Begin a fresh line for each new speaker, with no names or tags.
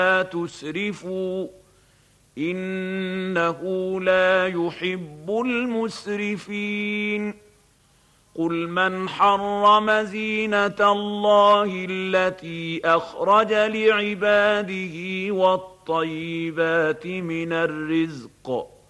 ولا تسرفوا إنه لا يحب المسرفين قل من حرم زينة الله التي أخرج لعباده والطيبات من الرزق